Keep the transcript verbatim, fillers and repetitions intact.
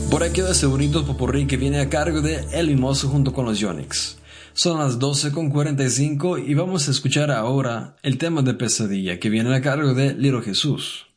Por aquí queda ese bonito popurrí que viene a cargo de El Mimoso junto con los Yonix. Son las doce con cuarenta y cinco y vamos a escuchar ahora el tema de Pesadilla que viene a cargo de Little Jesús.